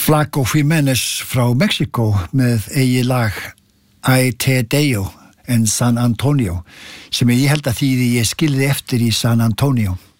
Flaco Jimenez frá Mexíkó með eigið lag Ay Te Deo en San Antonio sem ég held að þýði ég skilði eftir í San Antonio.